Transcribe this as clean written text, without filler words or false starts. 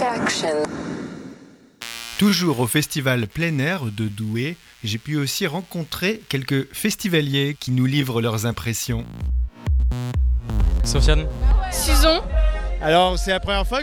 Action. Toujours au festival plein air de Douai, j'ai pu aussi rencontrer quelques festivaliers qui nous livrent leurs impressions. Sofiane. Susan. Alors, c'est la première fois